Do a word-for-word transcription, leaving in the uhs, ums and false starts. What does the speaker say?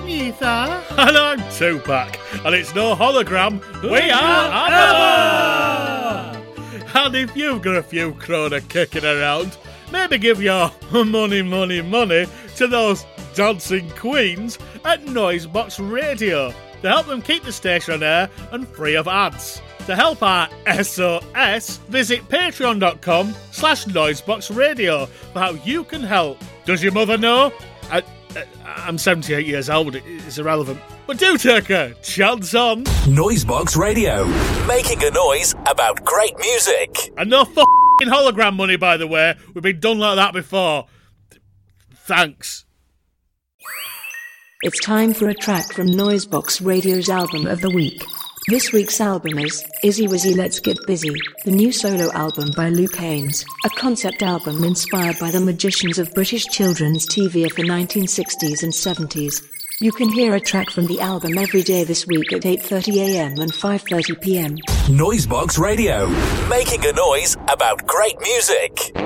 Ether. And I'm Tupac. And it's no hologram. We, we are ABBA! And if you've got a few kroner kicking around, maybe give your money, money, money to those dancing queens at Noisebox Radio to help them keep the station on air and free of ads. To help our S O S, visit patreon.com slash noiseboxradio for how you can help. Does your mother know? I, I, I'm seventy-eight years old, it's irrelevant. But do take a chance on Noisebox Radio, making a noise about great music. And no f***ing hologram money, by the way. We've been done like that before. Thanks. It's time for a track from Noisebox Radio's Album of the Week. This week's album is Izzy Wizzy Let's Get Busy, the new solo album by Luke Haines, a concept album inspired by the magicians of British children's T V of the nineteen sixties and seventies. You can hear a track from the album every day this week at eight thirty a.m. and five thirty p.m. Noisebox Radio, making a noise about great music.